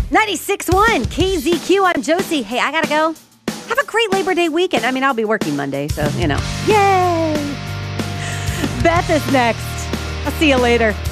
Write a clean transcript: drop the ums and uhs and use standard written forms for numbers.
96.1 KZQ. I'm Josie. Hey, I gotta go. Have a great Labor Day weekend. I mean, I'll be working Monday, so, Yay! Beth is next. I'll see you later.